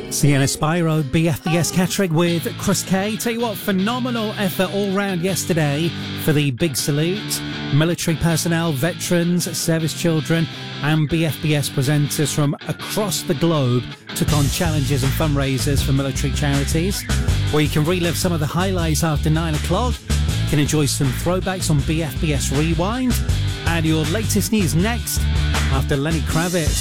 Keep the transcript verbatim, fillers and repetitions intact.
Sienna Spiro, B F B S Catterick with Chris Kay. Tell you what, phenomenal effort all round yesterday for the big salute. Military personnel, veterans, service children and B F B S presenters from across the globe took on challenges and fundraisers for military charities. Where you can relive some of the highlights after nine o'clock. You can enjoy some throwbacks on B F B S Rewind. And your latest news next after Lenny Kravitz.